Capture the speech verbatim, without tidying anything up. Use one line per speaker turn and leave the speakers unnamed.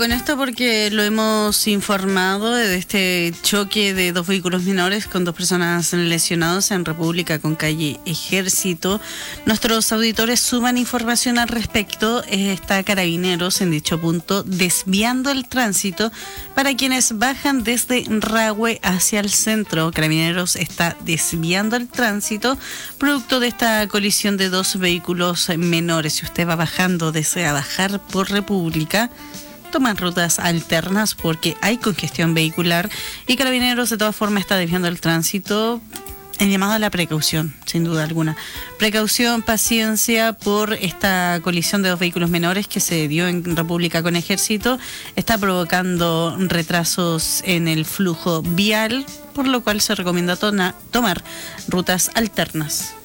Con esto porque lo hemos informado de este choque de dos vehículos menores con dos personas lesionadas en República con calle Ejército. Nuestros auditores suman información al respecto. Está Carabineros en dicho punto desviando el tránsito para quienes bajan desde Rahue hacia el centro. Carabineros está desviando el tránsito producto de esta colisión de dos vehículos menores. Si usted va bajando, desea bajar por República, toman rutas alternas porque hay congestión vehicular y Carabineros de todas formas está desviando el tránsito. El llamado a la precaución, sin duda alguna. Precaución, paciencia por esta colisión de dos vehículos menores que se dio en República con Ejército. Está provocando retrasos en el flujo vial, por lo cual se recomienda tona, tomar rutas alternas.